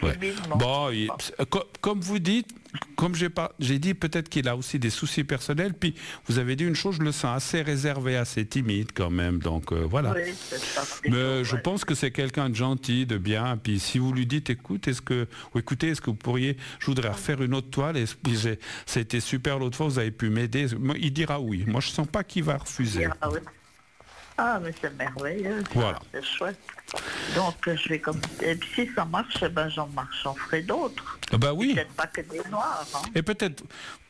Ouais. timidement. Bon, comme vous dites, comme j'ai dit, peut-être qu'il a aussi des soucis personnels. Puis vous avez dit une chose, je le sens assez réservé, assez timide quand même. Donc voilà. Oui, c'est ça. Mais je pense que c'est quelqu'un de gentil, de bien. Puis si vous lui dites, écoutez, est-ce que vous pourriez, je voudrais refaire une autre toile. Et puis ça a été super l'autre fois, vous avez pu m'aider. Il dira oui. Moi, je sens pas qu'il va refuser. Ah, oui. Ah, mais c'est merveilleux. Voilà. C'est chouette. Donc, je vais comme... Et puis, si ça marche, eh ben, j'en ferai d'autres. Bah oui. Peut-être pas que des noirs. Hein. Et peut-être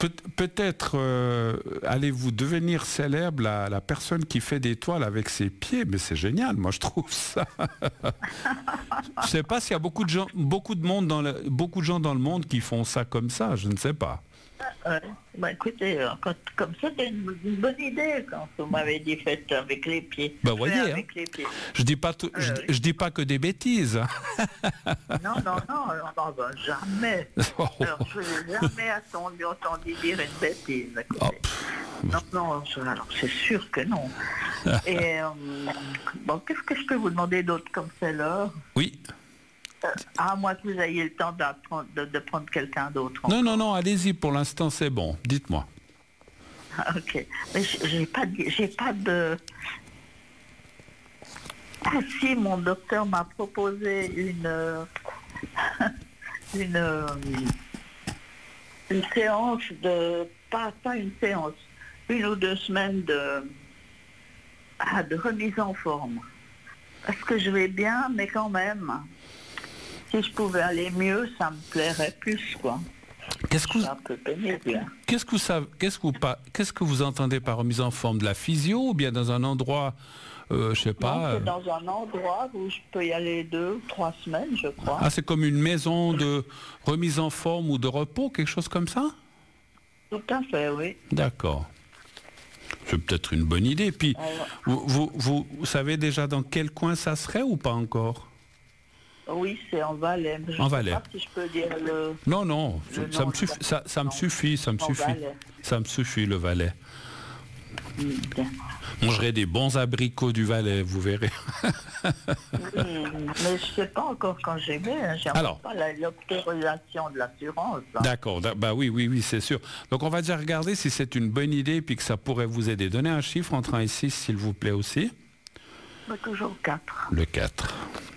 allez-vous devenir célèbre, la personne qui fait des toiles avec ses pieds. Mais c'est génial, moi je trouve ça. Je sais pas s'il y a beaucoup de gens dans le monde qui font ça comme ça, je ne sais pas. Bah, écoutez, comme ça, c'est une bonne idée quand vous m'avez dit faites avec les pieds. Bah voyez, avec les pieds. je dis pas je dis pas que des bêtises. Non, bah, jamais. Alors, je n'ai jamais entendu dire une bêtise. Non, alors c'est sûr que non. Et bon, qu'est-ce que je peux vous demander d'autre comme c'est l'heure? Oui. À moins que vous ayez le temps de prendre quelqu'un d'autre. Non, allez-y, pour l'instant c'est bon, dites-moi. Ok, mais j'ai pas de... Ah si, mon docteur m'a proposé une séance de... Pas une séance, 1 ou 2 semaines de remise en forme. Parce que je vais bien, mais quand même... Si je pouvais aller mieux, ça me plairait plus, quoi. Qu'est-ce que vous entendez par remise en forme? De la physio ou bien dans un endroit, je sais pas... Non, c'est dans un endroit où je peux y aller 2 ou 3 semaines, je crois. Ah, c'est comme une maison de remise en forme ou de repos, quelque chose comme ça? Tout à fait, oui. D'accord. C'est peut-être une bonne idée. Puis, vous savez déjà dans quel coin ça serait ou pas encore? Oui, c'est en Valais. Je en sais Valais. Pas si je peux dire le... Non, ça me suffit, ça me suffit le Valais. Bien. Mangerai des bons abricots du Valais, vous verrez. Mais je ne sais pas encore quand j'y vais. Hein. J'ai pas l'autorisation de l'assurance. Hein. D'accord, bah oui, c'est sûr. Donc on va déjà regarder si c'est une bonne idée puis que ça pourrait vous aider. Donnez un chiffre entre 1 et 6, s'il vous plaît aussi. Toujours 4. Le 4.